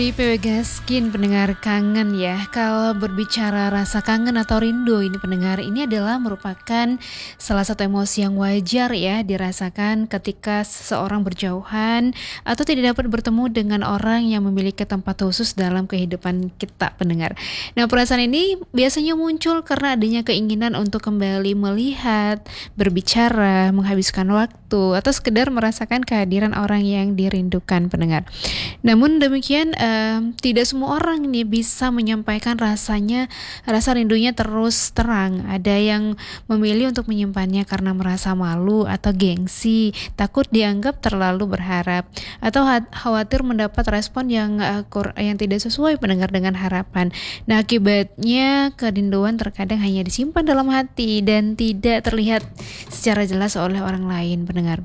Di PW Gaskin pendengar kangen ya. Kalau berbicara rasa kangen atau rindu ini pendengar, ini adalah merupakan salah satu emosi yang wajar ya dirasakan ketika seseorang berjauhan atau tidak dapat bertemu dengan orang yang memiliki tempat khusus dalam kehidupan kita pendengar. Nah, perasaan ini biasanya muncul karena adanya keinginan untuk kembali melihat, berbicara, menghabiskan waktu atau sekedar merasakan kehadiran orang yang dirindukan pendengar. Namun demikian tidak semua orang nih bisa menyampaikan rasa rindunya terus terang. Ada yang memilih untuk menyimpannya karena merasa malu atau gengsi, takut dianggap terlalu berharap, atau khawatir mendapat respon yang tidak sesuai pendengar dengan harapan. Nah, akibatnya kerinduan terkadang hanya disimpan dalam hati dan tidak terlihat secara jelas oleh orang lain pendengar.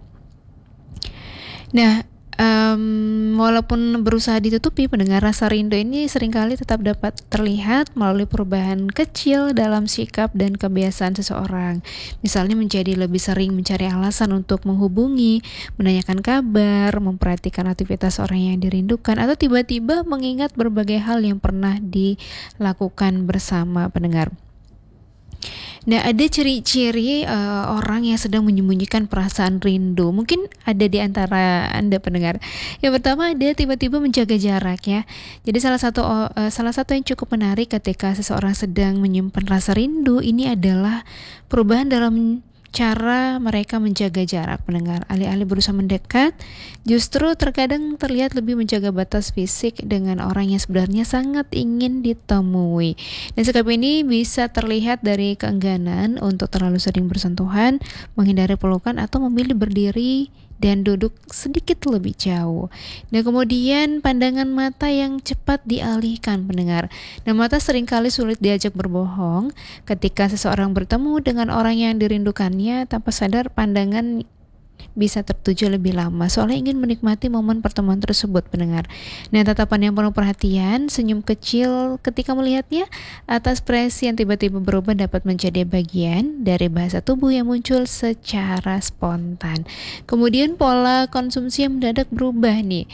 Nah, walaupun berusaha ditutupi pendengar, rasa rindu ini seringkali tetap dapat terlihat melalui perubahan kecil dalam sikap dan kebiasaan seseorang. Misalnya menjadi lebih sering mencari alasan untuk menghubungi, menanyakan kabar, memperhatikan aktivitas orang yang dirindukan, atau tiba-tiba mengingat berbagai hal yang pernah dilakukan bersama pendengar. Nah, ada ciri-ciri orang yang sedang menyembunyikan perasaan rindu. Mungkin ada di antara Anda pendengar. Yang pertama, ada tiba-tiba menjaga jarak ya. Jadi salah satu yang cukup menarik ketika seseorang sedang menyimpan rasa rindu ini adalah perubahan dalam cara mereka menjaga jarak pendengar. Alih-alih berusaha mendekat, justru terkadang terlihat lebih menjaga batas fisik dengan orang yang sebenarnya sangat ingin ditemui. Dan sikap ini bisa terlihat dari keengganan untuk terlalu sering bersentuhan, menghindari pelukan, atau memilih berdiri dan duduk sedikit lebih jauh. Dan kemudian pandangan mata yang cepat dialihkan pendengar. Nah, mata seringkali sulit diajak berbohong. Ketika seseorang bertemu dengan orang yang dirindukannya, tanpa sadar pandangan bisa tertuju lebih lama, soalnya ingin menikmati momen pertemuan tersebut pendengar. Nah, tatapan yang penuh perhatian, senyum kecil ketika melihatnya, atau ekspresi yang tiba-tiba berubah dapat menjadi bagian dari bahasa tubuh yang muncul secara spontan. Kemudian pola konsumsi yang mendadak berubah nih.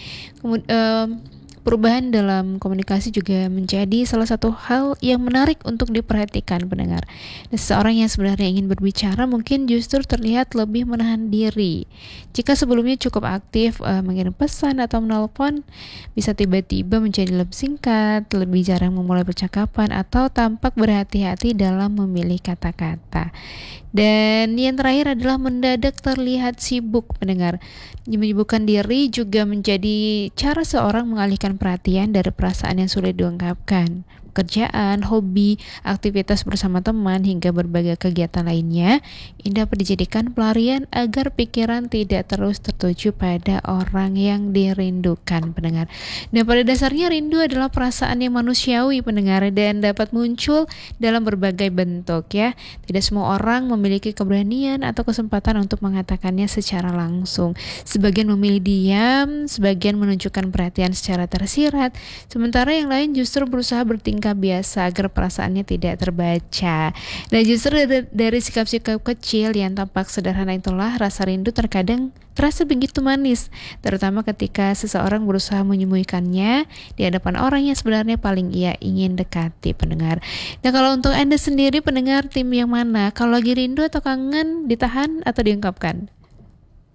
Perubahan dalam komunikasi juga menjadi salah satu hal yang menarik untuk diperhatikan pendengar. Dan seseorang yang sebenarnya ingin berbicara mungkin justru terlihat lebih menahan diri. Jika sebelumnya cukup aktif mengirim pesan atau menelpon, bisa tiba-tiba menjadi lebih singkat, lebih jarang memulai percakapan, atau tampak berhati-hati dalam memilih kata-kata. Dan yang terakhir adalah mendadak terlihat sibuk pendengar. Menyibukkan diri juga menjadi cara seorang mengalihkan perhatian dari perasaan yang sulit diungkapkan. Pekerjaan, hobi, aktivitas bersama teman, hingga berbagai kegiatan lainnya ini dapat dijadikan pelarian agar pikiran tidak terus tertuju pada orang yang dirindukan pendengar. Dan pada dasarnya rindu adalah perasaan yang manusiawi pendengar dan dapat muncul dalam berbagai bentuk ya. Tidak semua orang memiliki keberanian atau kesempatan untuk mengatakannya secara langsung. Sebagian memilih diam, sebagian menunjukkan perhatian secara tersirat, sementara yang lain justru berusaha bertingkah biasa agar perasaannya tidak terbaca. Dan justru dari sikap-sikap kecil yang tampak sederhana itulah rasa rindu terkadang terasa begitu manis, terutama ketika seseorang berusaha menyembunyikannya di hadapan orang yang sebenarnya paling ia ingin dekati pendengar. Nah, kalau untuk Anda sendiri pendengar, tim yang mana? Kalau lagi rindu atau kangen, ditahan atau diungkapkan?